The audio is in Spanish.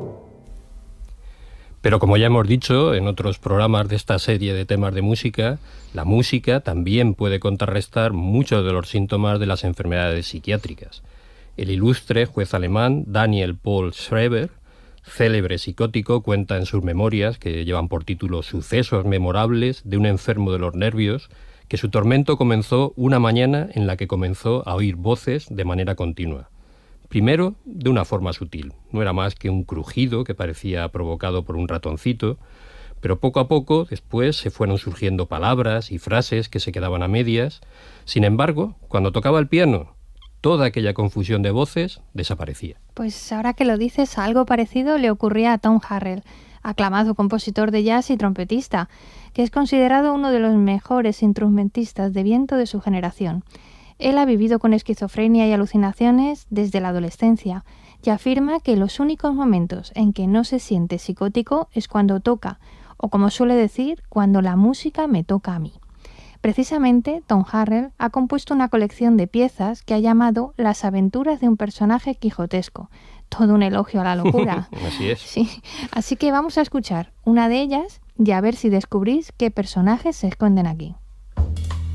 Pero como ya hemos dicho en otros programas de esta serie de temas de música, la música también puede contrarrestar muchos de los síntomas de las enfermedades psiquiátricas. El ilustre juez alemán Daniel Paul Schreber, célebre psicótico, cuenta en sus memorias, que llevan por título Sucesos memorables de un enfermo de los nervios, que su tormento comenzó una mañana en la que comenzó a oír voces de manera continua. Primero, de una forma sutil. No era más que un crujido que parecía provocado por un ratoncito, pero poco a poco después se fueron surgiendo palabras y frases que se quedaban a medias. Sin embargo, cuando tocaba el piano, toda aquella confusión de voces desaparecía. Pues ahora que lo dices, algo parecido le ocurría a Tom Harrell, aclamado compositor de jazz y trompetista, que es considerado uno de los mejores instrumentistas de viento de su generación. Él ha vivido con esquizofrenia y alucinaciones desde la adolescencia y afirma que los únicos momentos en que no se siente psicótico es cuando toca, o como suele decir, cuando la música me toca a mí. Precisamente, Tom Harrell ha compuesto una colección de piezas que ha llamado Las aventuras de un personaje quijotesco. Todo un elogio a la locura. Así es. Sí. Así que vamos a escuchar una de ellas y a ver si descubrís qué personajes se esconden aquí.